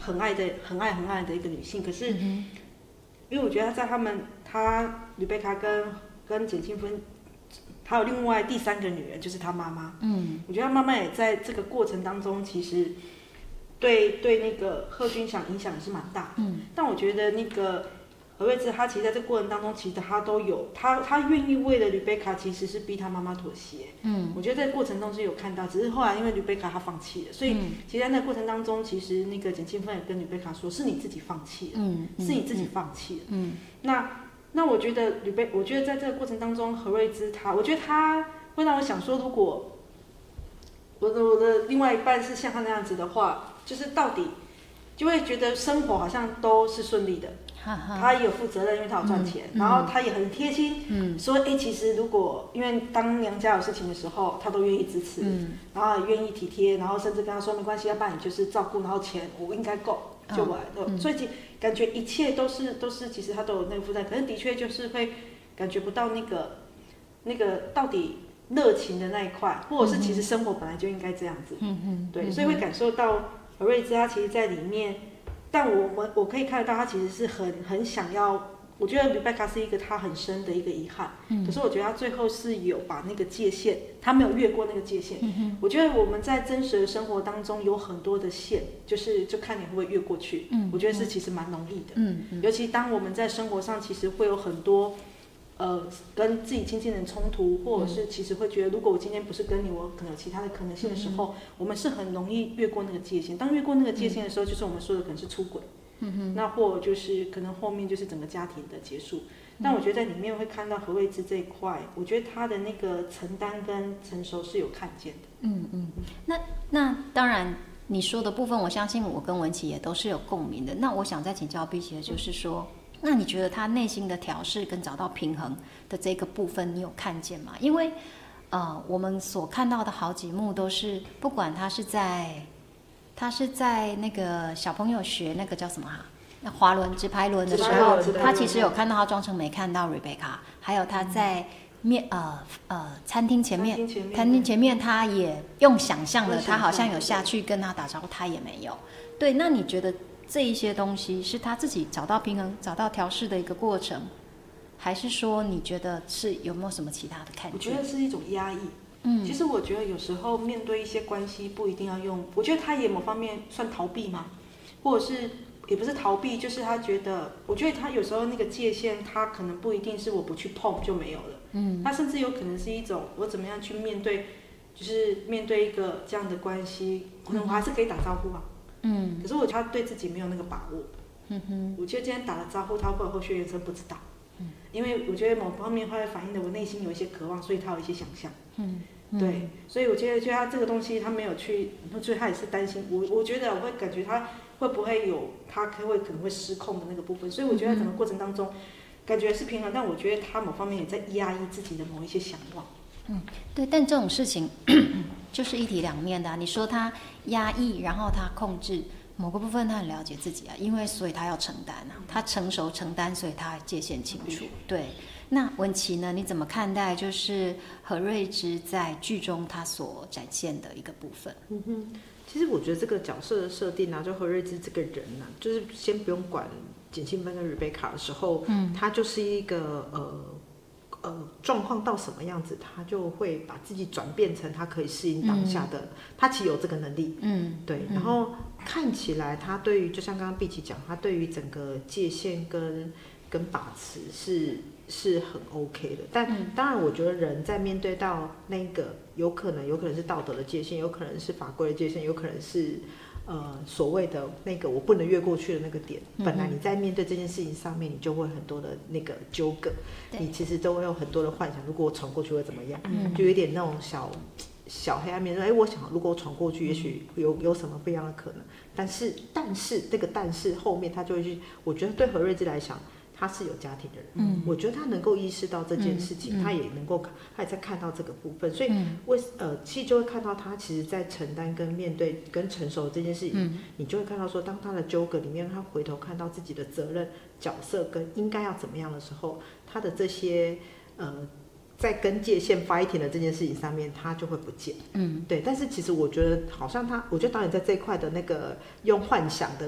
很爱的一个女性，可是因为我觉得她吕贝卡跟简庆芬，还有另外第3个女人就是她妈妈。我觉得她妈妈也在这个过程当中，其实对那个贺军翔影响也是蛮大的。但我觉得那个何瑞芝，她其实在这个过程当中，其实她都有，她愿意为了吕贝卡，其实是逼她妈妈妥协。我觉得在过程中是有看到，只是后来因为吕贝卡她放弃了，所以其实在那个过程当中，其实那个简庆芬也跟吕贝卡说，是你自己放弃了，是你自己放弃了。那我觉得我觉得在这个过程当中，何瑞芝我觉得她会让我想说，如果我的另外一半是像她那样子的话，就是到底就会觉得生活好像都是顺利的。他也有负责任，因为他有赚钱，然后他也很贴心，说其实如果因为当娘家有事情的时候，他都愿意支持，然后也愿意体贴，然后甚至跟他说没关系，要不然你就是照顾，然后钱我应该够，就我来。所以感觉一切都是其实他都有那个负担，可是的确就是会感觉不到那个到底热情的那一块，或者是其实生活本来就应该这样子。对，所以会感受到何瑞芝他其实在里面。但我可以看得到，他其实是很想要。我觉得 Rebecca 是一个他很深的一个遗憾。可是我觉得他最后是有把那个界限，他没有越过那个界限。我觉得我们在真实的生活当中有很多的线，就看你会不会越过去。我觉得是其实蛮容易的。尤其当我们在生活上其实会有很多。跟自己亲近人冲突，或者是其实会觉得，如果我今天不是跟你，我可能有其他的可能性的时候，我们是很容易越过那个界限。当越过那个界限的时候，就是我们说的可能是出轨，那或就是可能后面就是整个家庭的结束。但我觉得在里面会看到何瑞芝这一块，我觉得他的那个承担跟成熟是有看见的。 那当然你说的部分，我相信我跟文琪也都是有共鸣的。那我想再请教碧琪的就是说。那你觉得他内心的调试跟找到平衡的这个部分，你有看见吗？因为，我们所看到的好几幕都是，不管他是在那个小朋友学那个叫什么那滑轮直排轮的时候，他其实有看到他装成没看到 Rebecca， 还有他在餐厅前面，他也用想象的，他好像有下去跟他打招呼，他也没有。对，那你觉得？这一些东西是他自己找到平衡、找到调试的一个过程，还是说你觉得是有没有什么其他的看见？ 我觉得是一种压抑。其实我觉得有时候面对一些关系不一定要用，我觉得他也某方面算逃避嘛，或者是也不是逃避，就是他觉得，我觉得他有时候那个界限，他可能不一定是我不去碰就没有了。他甚至有可能是一种我怎么样去面对，就是面对一个这样的关系，可能我还是可以打招呼啊。可是他对自己没有那个把握。我觉得今天打了招呼，他会后续人生不知道。因为我觉得某方面会反映的我内心有一些渴望，所以他有一些想象。对，所以我觉得他这个东西他没有去，所以他也是担心。我觉得我会感觉他会不会有他可能会失控的那个部分，所以我觉得整个过程当中感觉是平衡，但我觉得他某方面也在压抑自己的某一些想望。 对，但这种事情就是一体两面的你说他压抑，然后他控制某个部分，他很了解自己因为所以他要承担他成熟承担，所以他界限清楚。对，那文琪呢？你怎么看待就是何瑞芝在剧中他所展现的一个部分？ 其实我觉得这个角色的设定就何瑞芝这个人就是先不用管简庆芬跟Rebecca的时候，他就是一个状况到什么样子，他就会把自己转变成他可以适应当下的，他其实有这个能力。对。然后看起来他对于，就像刚刚碧琪讲，他对于整个界限跟把持是很 OK 的。但当然，我觉得人在面对到那个有可能是道德的界限，有可能是法规的界限，有可能是所谓的那个我不能越过去的那个点，本来你在面对这件事情上面，你就会很多的那个纠葛，你其实都会有很多的幻想，如果我闯过去会怎么样，就有点那种小黑暗面，说我想如果我闯过去，也许有什么不一样的可能，但是这个但是后面他就会去，我觉得对何瑞芝来讲。他是有家庭的人，我觉得他能够意识到这件事情，他也在看到这个部分，所以其实就会看到他其实在承担跟面对跟成熟这件事情，你就会看到说，当他的纠葛里面，他回头看到自己的责任角色跟应该要怎么样的时候，他的这些在跟界限 fighting 的这件事情上面，他就会不见。对。但是其实我觉得，好像我觉得导演在这一块的那个用幻想的